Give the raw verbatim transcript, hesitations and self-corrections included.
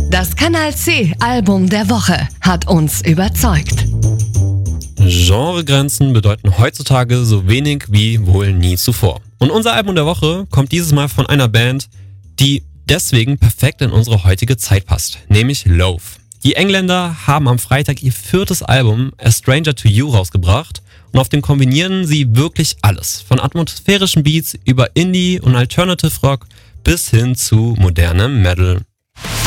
Das Kanal C Album der Woche hat uns überzeugt. Genregrenzen bedeuten heutzutage so wenig wie wohl nie zuvor. Und unser Album der Woche kommt dieses Mal von einer Band, die deswegen perfekt in unsere heutige Zeit passt, nämlich Loaf. Die Engländer haben am Freitag ihr viertes Album A Stranger to You rausgebracht und auf dem kombinieren sie wirklich alles, von atmosphärischen Beats über Indie und Alternative Rock bis hin zu modernem Metal.